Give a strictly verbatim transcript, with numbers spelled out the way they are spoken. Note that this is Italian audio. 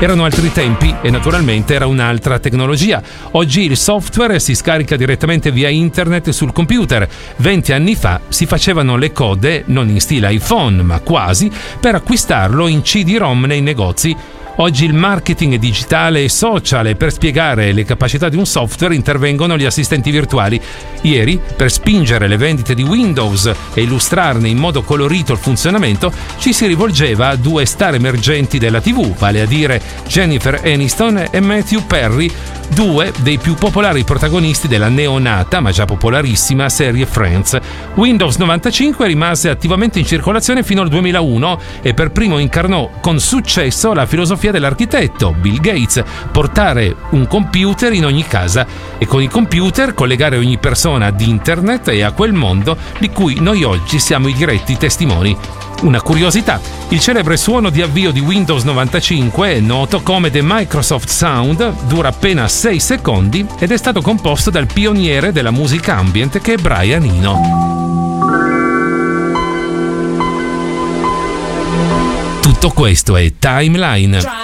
Erano altri tempi e naturalmente era un'altra tecnologia. Oggi il software si scarica direttamente via internet sul computer. venti anni fa si facevano le code, non in stile iPhone, ma quasi, per acquistarlo in C D-ROM nei negozi. Oggi il marketing digitale e social e per spiegare le capacità di un software intervengono gli assistenti virtuali. Ieri, per spingere le vendite di Windows e illustrarne in modo colorito il funzionamento, ci si rivolgeva a due star emergenti della tivù, vale a dire Jennifer Aniston e Matthew Perry, due dei più popolari protagonisti della neonata, ma già popolarissima, serie Friends. Windows novantacinque rimase attivamente in circolazione fino al duemilauno e per primo incarnò con successo la filosofia dell'architetto Bill Gates: portare un computer in ogni casa e con i computer collegare ogni persona ad internet e a quel mondo di cui noi oggi siamo i diretti testimoni. Una curiosità: il celebre suono di avvio di Windows novantacinque, noto come The Microsoft Sound, dura appena sei secondi ed è stato composto dal pioniere della musica ambient che è Brian Eno. Tutto questo è Timeline.